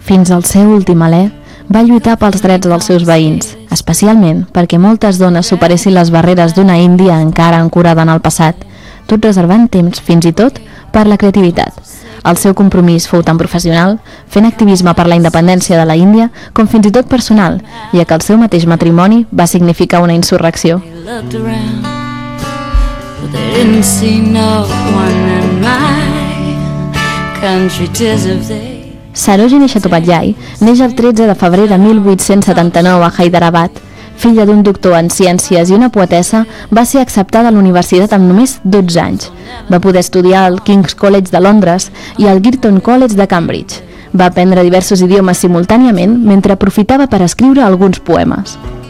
Fins al seu últim alè, va lluitar pels drets dels seus veïns, especialment perquè moltes dones superessin les barreres d'una Índia encara ancorada en el passat, tot reservant temps, fins i tot, per la creativitat. El seu compromís fou tan professional, fent activisme per la independència de la Índia, com fins i tot personal, ja que el seu mateix matrimoni va significar una insurrecció. Sarojini Chattopadhyay neix el 13 de febrer de 1879 a Hyderabad. Filla d'un doctor en ciències i una poetessa, va ser acceptada a la universitat amb només 12 anys. Va poder estudiar al King's College de Londres i al Girton College de Cambridge. Va aprendre diversos idiomes simultàniament mentre aprofitava per escriure alguns poemes.